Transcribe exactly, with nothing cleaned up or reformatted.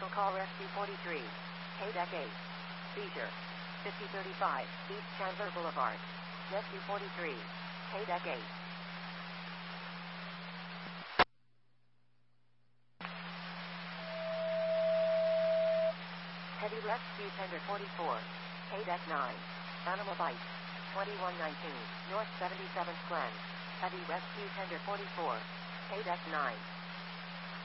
Special Call Rescue forty-three. K-Deck eight. Seizure. fifty thirty-five, East Chandler Boulevard. Rescue forty-three. K-Deck eight. Heavy Rescue Tender forty-four. K-Deck nine. Animal Bite. twenty-one nineteen, North seventy-seventh Glen. Heavy Rescue Tender forty-four. K-Deck nine.